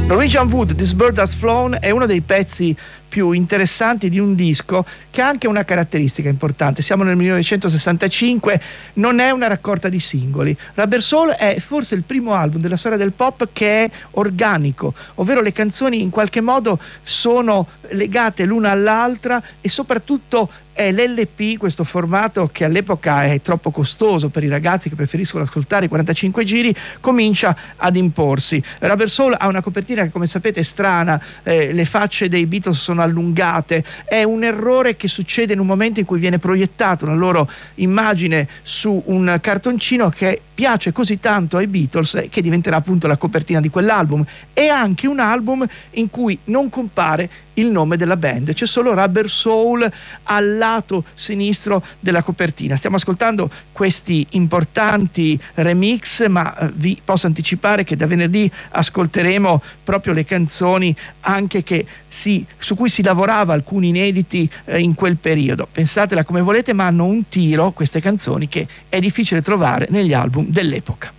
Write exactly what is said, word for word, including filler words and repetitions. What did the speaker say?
Norwegian Wood, This Bird Has Flown è uno dei pezzi più interessanti di un disco che ha anche una caratteristica importante. Siamo nel millenovecentosessantacinque, non è una raccolta di singoli. Rubber Soul è forse il primo album della storia del pop che è organico, ovvero le canzoni in qualche modo sono legate l'una all'altra e soprattutto è l'L P, questo formato che all'epoca è troppo costoso per i ragazzi che preferiscono ascoltare i quarantacinque giri, comincia ad imporsi. Rubber Soul ha una copertina che, come sapete, è strana, eh, le facce dei Beatles sono allungate, è un errore che succede in un momento in cui viene proiettata una loro immagine su un cartoncino che piace così tanto ai Beatles che diventerà appunto la copertina di quell'album. È anche un album in cui non compare il nome della band, c'è solo Rubber Soul al lato sinistro della copertina. Stiamo ascoltando questi importanti remix, ma vi posso anticipare che da venerdì ascolteremo proprio le canzoni anche che si, su cui si lavorava, alcuni inediti eh, in quel periodo. Pensatela come volete, ma hanno un tiro queste canzoni che è difficile trovare negli album dell'epoca.